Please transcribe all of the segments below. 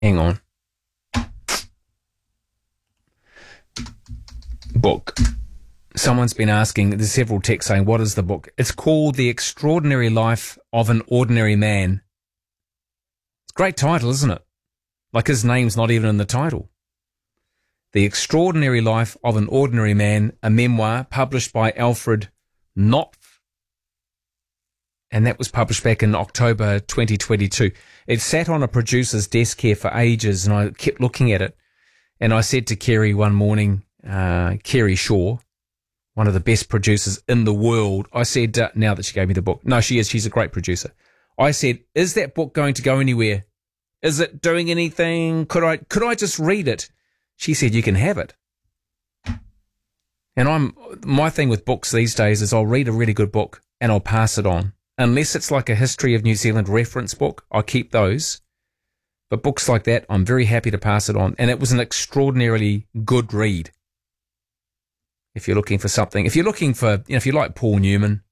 Hang on. Book. Someone's been asking, there's several texts saying, what is the book? It's called The Extraordinary Life of an Ordinary Man. It's a great title, isn't it? Like his name's not even in the title. The Extraordinary Life of an Ordinary Man, a memoir published by Alfred Knopf. And that was published back in October 2022. It sat on a producer's desk here for ages, and I kept looking at it. And I said to Kerry one morning, Kerry Shaw, one of the best producers in the world, I said, now that she gave me the book, no, she is, she's a great producer. I said, is that book going to go anywhere? Is it doing anything? Could I just read it? She said, you can have it. And my thing with books these days is I'll read a really good book and I'll pass it on. Unless it's like a History of New Zealand reference book, I'll keep those. But books like that, I'm very happy to pass it on. And it was an extraordinarily good read. If you're looking for something, if you like Paul Newman,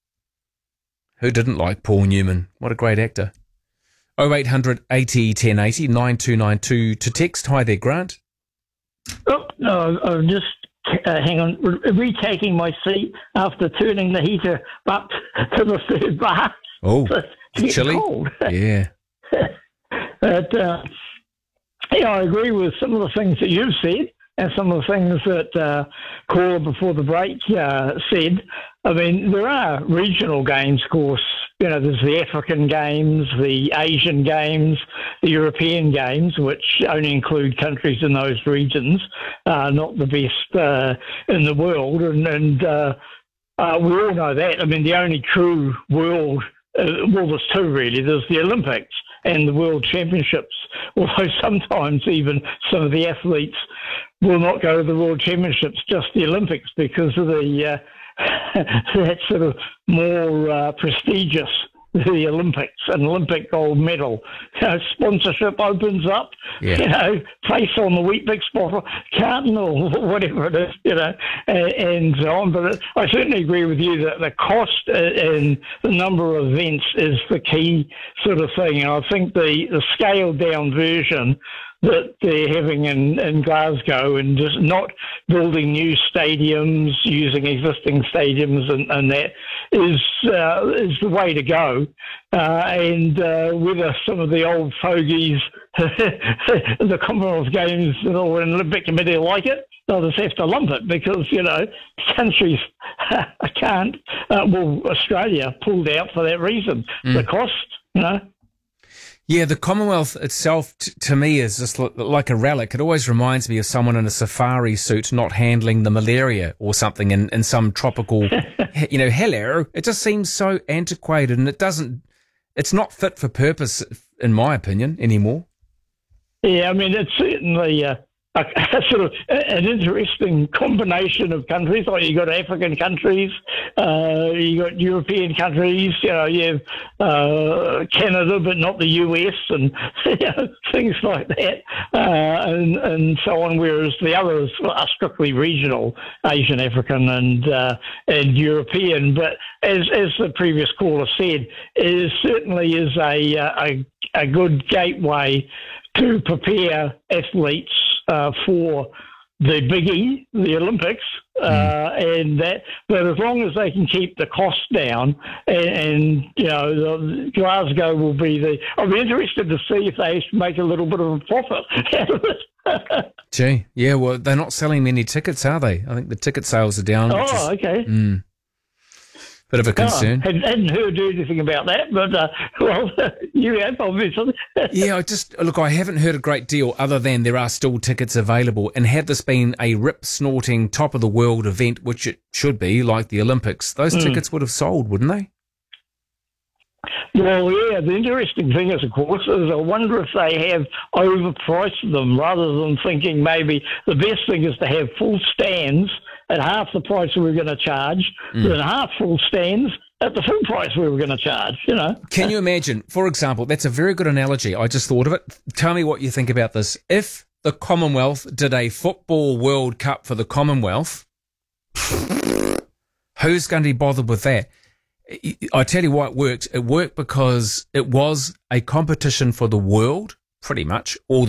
who didn't like Paul Newman? What a great actor. 0800 80 1080 9292 to text. Hi there, Grant. Oh, no, I'm just, hang on, retaking my seat after turning the heater up to the third bar. Oh, it's chilly? Cold. Yeah. But, I agree with some of the things that you've said. And some of the things that caller before the break said. I mean, there are regional games, of course. There's the African games, the Asian games, the European games, which only include countries in those regions, not the best in the world. And we all know that. I mean, the only true world, there's two really. There's the Olympics and the World Championships, although sometimes even some of the athletes will not go to the World Championships, just the Olympics, because of the that sort of more prestigious, the Olympics, an Olympic gold medal. Sponsorship opens up, place on the Weet-Bix bottle, carton or whatever it is, and so on. But I certainly agree with you that the cost and the number of events is the key sort of thing. And I think the scaled down version that they're having in Glasgow, and just not building new stadiums, using existing stadiums, and that is the way to go. And whether some of the old fogies, the Commonwealth Games and Olympic Committee like it, they'll just have to lump it because, countries can't. Australia pulled out for that reason. The cost, Yeah, the Commonwealth itself, to me, is just like a relic. It always reminds me of someone in a safari suit not handling the malaria or something in some tropical, hello. It just seems so antiquated, and it's not fit for purpose, in my opinion, anymore. Yeah, I mean, it's certainly a sort of an interesting combination of countries. Like you got African countries, you got European countries. You have Canada, but not the US, and things like that, and so on. Whereas the others are strictly regional, Asian, African, and European. But as the previous caller said, it certainly is a good gateway to prepare athletes for the biggie, the Olympics, and that. But as long as they can keep the cost down, and Glasgow will be I'll be interested to see if they make a little bit of a profit out of it. Gee, yeah. Well, they're not selling many tickets, are they? I think the ticket sales are down. Okay. Bit of a concern. Hadn't heard anything about that, but you have, obviously. Yeah, I haven't heard a great deal other than there are still tickets available. And had this been a rip-snorting, top-of-the-world event, which it should be, like the Olympics, those tickets would have sold, wouldn't they? Well, yeah, the interesting thing is, of course, is I wonder if they have overpriced them rather than thinking maybe the best thing is to have full stands at half the price we were going to charge than half full stands at the full price we were going to charge, Can you imagine, for example, that's a very good analogy. I just thought of it. Tell me what you think about this. If the Commonwealth did a football World Cup for the Commonwealth, who's going to be bothered with that? I tell you why it worked. It worked because it was a competition for the world, pretty much all